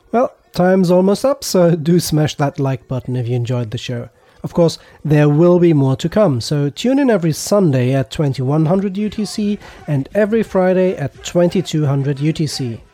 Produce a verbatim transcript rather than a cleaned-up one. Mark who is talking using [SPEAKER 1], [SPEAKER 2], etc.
[SPEAKER 1] Well, time's almost up, so do smash that like button if you enjoyed the show. Of course, there will be more to come, so tune in every Sunday at twenty-one hundred U T C and every Friday at twenty-two hundred U T C.